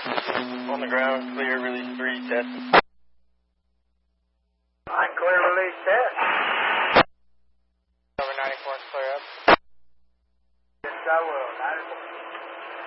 On the ground, clear, release 3, test. I'm clear, release test. Over 94, clear up. Yes, I will. 94.